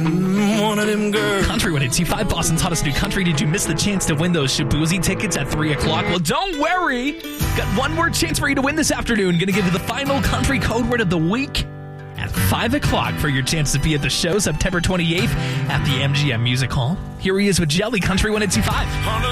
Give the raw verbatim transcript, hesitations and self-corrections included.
Mm, one of them girls. Country one eighty-five, Boston's hottest new country. Did you miss the chance to win those Shabuzi tickets at three o'clock? Well, don't worry. Got one more chance for you to win this afternoon. Going to give you the final country code word of the week at five o'clock for your chance to be at the show September twenty-eighth at the M G M Music Hall. Here he is with Jelly, Country one eighty-five.